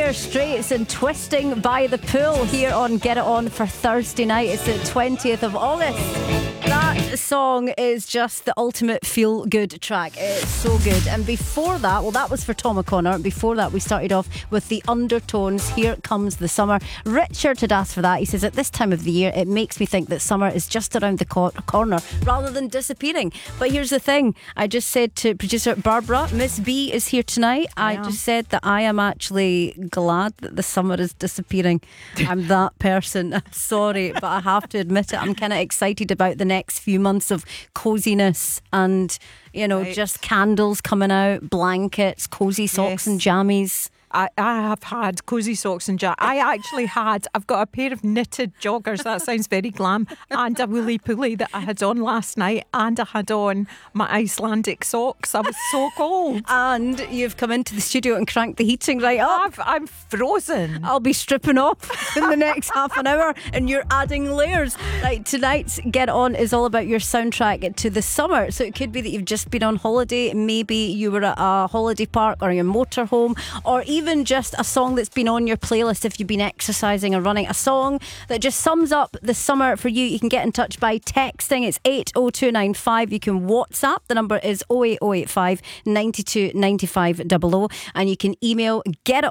Dire Straits and Twisting by the Pool here on Get It On for Thursday night. It's the 20th of August. That song is just the ultimate feel-good track. It's so good. And before that, well, that was for Tom O'Connor. Before that, we started off with the Undertones, Here Comes the Summer. Richard had asked for that. He says, at this time of the year, it makes me think that summer is just around the corner rather than disappearing. But here's the thing. I just said to producer Barbara, Miss B is here tonight. I just said that I am actually glad that the summer is disappearing. I'm that person. I'm sorry, but I have to admit it. I'm kind of excited about the next few months of coziness and, just candles coming out, blankets, cozy socks and jammies. I have had cosy socks and I've got a pair of knitted joggers, that sounds very glam, and a woolly pulley that I had on last night, and I had on my Icelandic socks. I was so cold. And you've come into the studio and cranked the heating right up. I'm frozen. I'll be stripping off in the next half an hour and you're adding layers. Right, tonight's Get On is all about your soundtrack to the summer. So it could be that you've just been on holiday, maybe you were at a holiday park or your motorhome, or even just a song that's been on your playlist if you've been exercising or running. A song that just sums up the summer for you. You can get in touch by texting. It's 80295. You can WhatsApp. The number is 08085 92 95 00. And you can email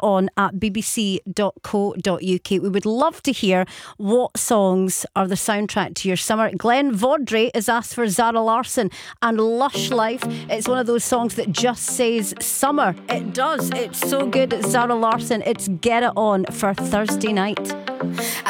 getiton@bbc.co.uk. We would love to hear what songs are the soundtrack to your summer. Glenn Vaudrey has asked for Zara Larsson and Lush Life. It's one of those songs that just says summer. It does. It's so good. Zara Larsson. It's Get It On for Thursday night.